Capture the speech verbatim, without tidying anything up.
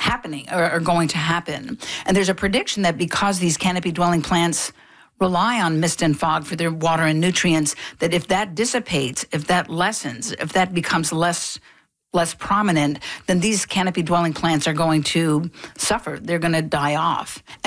happening or are going to happen. And there's a prediction that because these canopy-dwelling plants rely on mist and fog for their water and nutrients, that if that dissipates, if that lessens, if that becomes less less prominent, then these canopy-dwelling plants are going to suffer. They're going to die off.